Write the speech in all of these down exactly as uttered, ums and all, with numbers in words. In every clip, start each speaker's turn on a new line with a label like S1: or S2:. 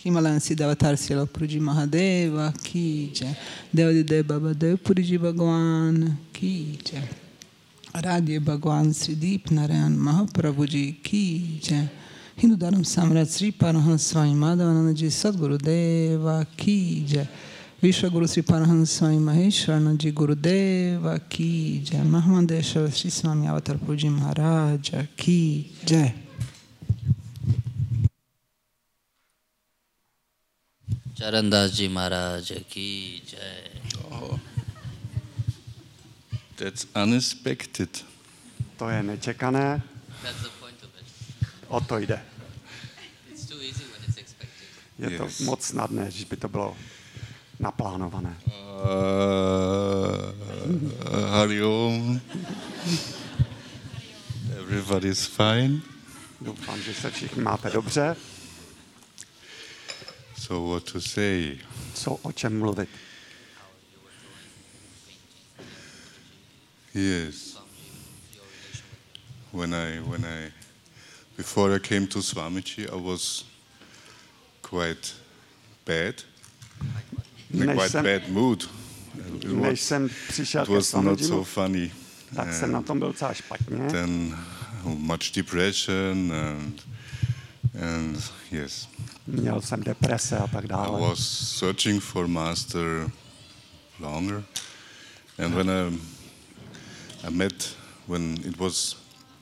S1: Himalayan Siddhavatar Srila Puruji Mahadeva ki jai. Devadide Baba Dev Puruji Bhagwan ki jai. Radhe Bhagwan Sri Deep Narayan Mahaprabhuji ki jai. Hindu Dharam Samrat Sri Parahans Swami Madhavananda Ji Sadguru Deva ki jai. Vishwaguru Sri Parahans Swami Maheshwarana Ji Gurudeva ki jai. Mahamandeshwara Sri Swami Avatar Puruji Maharaja ki jai.
S2: Charandas Ji Maharaj ki jai.
S3: Oh, that's unexpected.
S4: To je nečekané.
S2: That's the point of it.
S4: O to jde.
S2: It's too easy when it's expected.
S4: Je to
S3: Yes.
S4: moc snadné, že by to bylo naplánované.
S3: Uh, Hari Om. Everybody's fine.
S4: Doufám, že se všichni máte dobře.
S3: So what to say?
S4: Co o čem mluvit?
S3: Yes. When I when I before I came to Swamiji, I was quite bad. In a
S4: Než
S3: quite
S4: jsem,
S3: bad mood. It
S4: než
S3: was,
S4: jsem přišel
S3: it
S4: ke
S3: was not so
S4: Swamijimu,
S3: funny.
S4: tak jsem na tom byl docela špatně.
S3: Then much depression and and yes.
S4: Měl jsem deprese a tak
S3: I
S4: dále.
S3: was searching for master longer, and when I I met when it was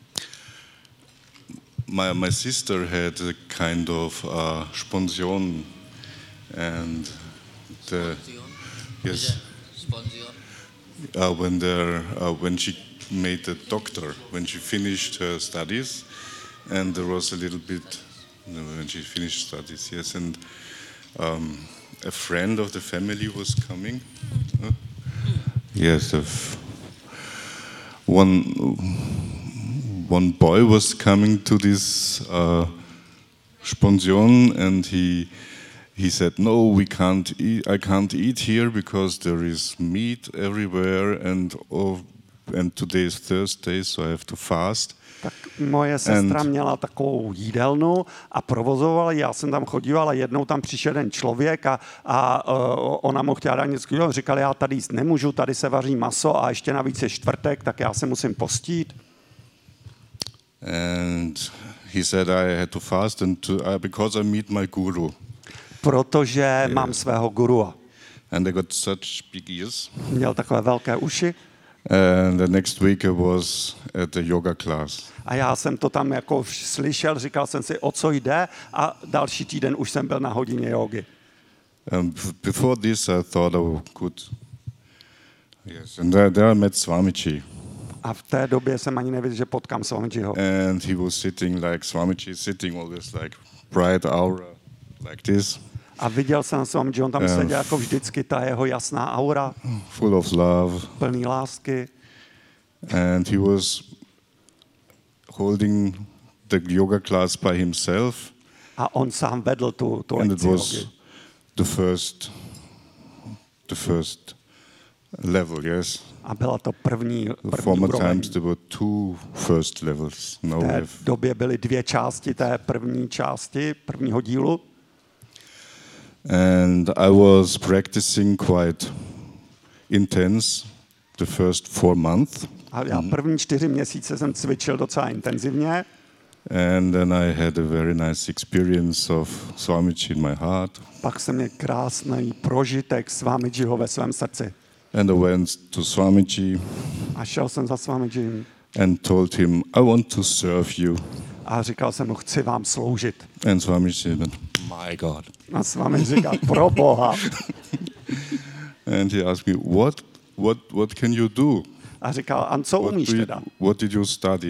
S3: my my sister had a kind of uh, Sponsion, and the yes
S2: Sponsion.
S3: uh, when there uh, when she made the doctor when she finished her studies, and there was a little bit when she finished studies yes and. Um, a friend of the family was coming. Uh, yes, a f- one one boy was coming to this uh, Sponsion, and he he said, "No, we can't eat. I can't eat here because there is meat everywhere, and oh, and today is Thursday, so I have to fast."
S4: Tak moje sestra
S3: And-
S4: měla takovou jídelnu a provozovala, já jsem tam chodil, ale jednou tam přišel jeden člověk a, a uh, ona mu chtěla dát něco, on říkal, já tady jíst nemůžu, tady se vaří maso a ještě navíc je čtvrtek, tak já se musím postít.
S3: And he said I had to fast, and to, uh, because I meet my guru,
S4: Protože mám svého gurua.
S3: and I got such big ears.
S4: Měl takové velké uši
S3: And the next week I was at the yoga class.
S4: a já jsem to tam jako slyšel, říkal jsem si, o co jde a další týden už jsem byl na hodině jogy.
S3: Um, b- before this, I thought I could. Yes, and there, there I met Swamiji,
S4: A v té době jsem ani nevěděl, že potkám Swamijiho.
S3: and he was sitting like Swamiji is sitting, always like bright aura, like this,
S4: A viděl jsem Swamiji, on tam
S3: Eh.
S4: seděl jako vždycky, ta jeho jasná aura,
S3: full of love,
S4: plný lásky.
S3: and he was holding the yoga class by himself,
S4: A on sám vedl tu, tu
S3: and it
S4: lekci
S3: was
S4: jogy.
S3: the first, the first level. Yes.
S4: A byla to první,
S3: The
S4: první
S3: former
S4: úroveň.
S3: times there were two first levels. Now
S4: V
S3: we
S4: té
S3: have
S4: době byly dvě části té první části, prvního dílu.
S3: and I was practicing quite intense the first four months,
S4: A já první čtyři měsíce jsem cvičil docela intenzivně.
S3: and then I had a very nice experience of Swamiji in my heart,
S4: Pak jsem měl krásný prožitek Swamijiho ve svém srdci.
S3: and I went to Swamiji
S4: A šel jsem za Swamijim
S3: and told him, "I want to serve you."
S4: a říkal jsem mu, chci vám sloužit.
S3: And Swamiji said, "My God."
S4: A Swamiji říkal, pro Boha.
S3: And he asked me, "What, what, what can you do?
S4: A říkal, a co
S3: What,
S4: umíš
S3: do you,
S4: teda?
S3: what did you study?"